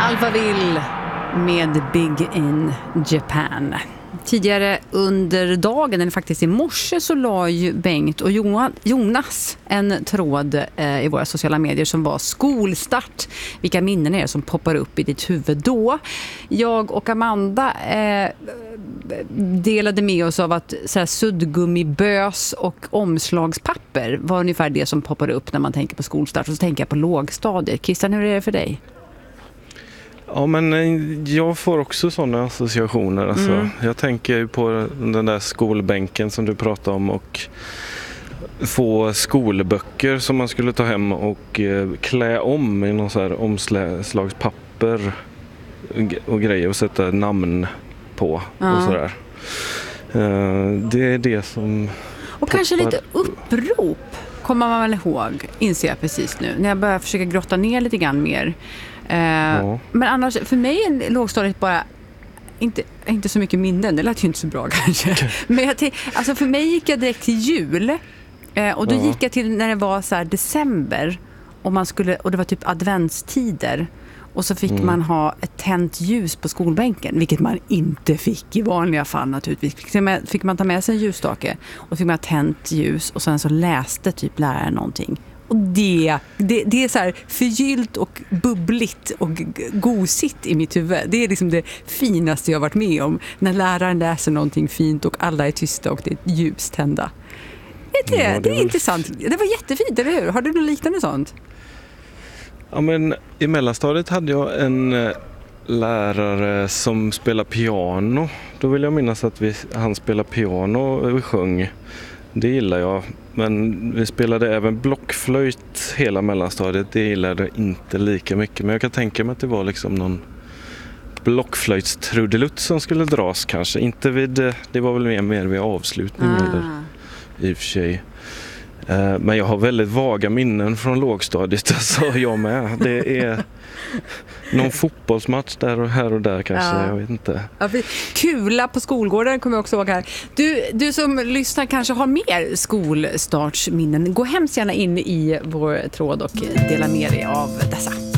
Alphaville med Big in Japan. Tidigare under dagen, eller faktiskt i morse, så la ju Bengt och Jonas en tråd i våra sociala medier som var skolstart. Vilka minnen är det som poppar upp i ditt huvud då? Jag och Amanda delade med oss av att så här, suddgummibös och omslagspapper var ungefär det som poppar upp när man tänker på skolstart. Och så tänker jag på lågstadiet. Christian, hur är det för dig? Ja, men jag får också sådana associationer. Alltså. Jag tänker ju på den där skolbänken som du pratade om och få skolböcker som man skulle ta hem och klä om i någon så här omslagspapper och grejer och sätta namn på och sådär. Det är det som och kanske lite upprop kommer man väl ihåg, inser jag precis nu när jag börjar försöka grotta ner lite grann mer. Men annars, för mig är lågstadiet bara inte så mycket minnen. Det lät ju inte så bra kanske. Men alltså för mig gick jag direkt till jul. Och då gick jag till när det var så här december och det var typ adventstider. Och så fick man ha ett tänt ljus på skolbänken, vilket man inte fick i vanliga fall naturligtvis. Fick man ta med sig en ljusstake och fick man ha tänt ljus och sen så läste typ läraren någonting. Och det är så här förgyllt och bubbligt och gosigt i mitt huvud. Det är liksom det finaste jag har varit med om. När läraren läser någonting fint och alla är tysta och det är ljus tända. Det är intressant. Det var jättefint, eller hur? Har du något liknande sånt? Ja, men i mellanstadiet hade jag en lärare som spelade piano. Då vill jag minnas att han spelade piano och vi sjöng. Det gillar jag. Men vi spelade även blockflöjt hela mellanstadiet. Det gillade jag inte lika mycket. Men jag kan tänka mig att det var liksom någon blockflöjtstrudelutt som skulle dras kanske. Inte det var väl mer vid avslutningen i och för sig. Men jag har väldigt vaga minnen från lågstadiet, alltså jag med. Det är någon fotbollsmatch där och här och där kanske, jag vet inte. Ja, kula på skolgården kommer jag också ihåg här. Du som lyssnar kanske har mer skolstartsminnen. Gå hemskt gärna in i vår tråd och dela med dig av dessa.